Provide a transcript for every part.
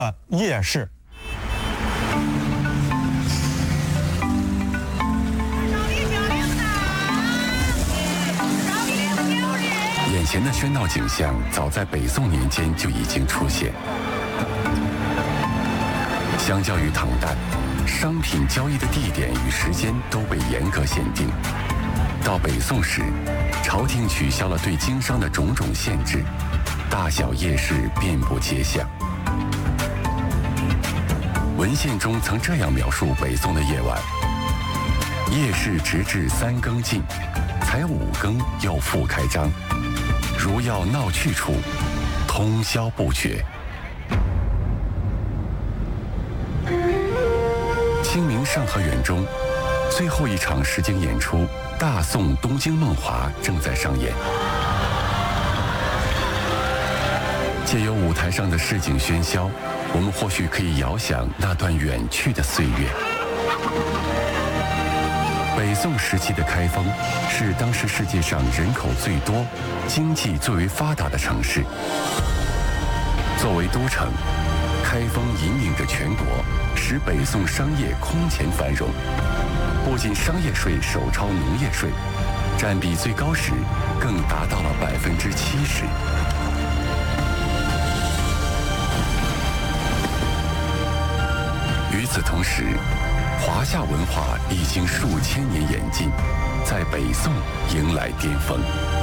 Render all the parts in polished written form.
夜市。 眼前的喧闹景象，早在北宋年间就已经出现。相较于唐代，商品交易的地点与时间都被严格限定。到北宋时，朝廷取消了对经商的种种限制，大小夜市遍布街巷。文献中曾这样描述北宋的夜晚：夜市直至3更尽，才5更又复开张。如要闹去处，通宵不绝。清明上河园中，最后一场实景演出《大宋东京梦华》正在上演。借由舞台上的市井喧嚣，我们或许可以遥想那段远去的岁月。北宋时期的开封是当时世界上人口最多、经济最为发达的城市。作为都城，开封引领着全国，使北宋商业空前繁荣。不仅商业税首超农业税，占比最高时更达到了70%。与此同时，华夏文化历经数千年演进，在北宋迎来巅峰。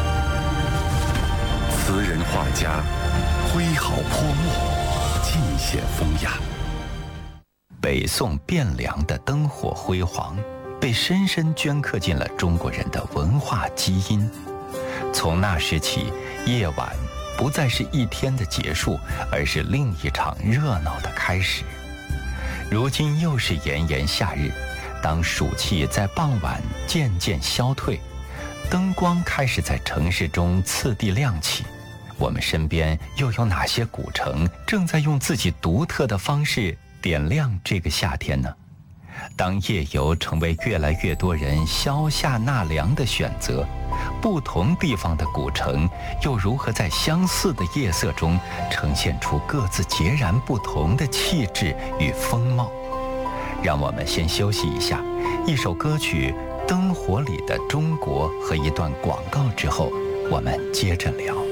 词人画家挥毫泼墨，尽显风雅。 北宋汴梁的灯火辉煌，被深深镌刻进了中国人的文化基因。从那时起，夜晚不再是一天的结束，而是另一场热闹的开始。如今又是炎炎夏日，当暑气在傍晚渐渐消退，灯光开始在城市中次第亮起，我们身边又有哪些古城正在用自己独特的方式点亮这个夏天呢？当夜游成为越来越多人消夏纳凉的选择，不同地方的古城又如何在相似的夜色中呈现出各自截然不同的气质与风貌？让我们先休息一下，一首歌曲《灯火里的中国》和一段广告之后，我们接着聊。